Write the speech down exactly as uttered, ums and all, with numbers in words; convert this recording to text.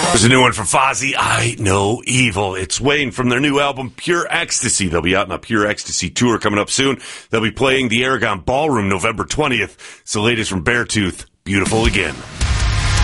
There's a new one from Fozzy, I Know Evil. It's Wayne from their new album, Pure Ecstasy. They'll be out on a Pure Ecstasy tour coming up soon. They'll be playing the Aragon Ballroom November twentieth. It's the latest from Beartooth, Beautiful Again.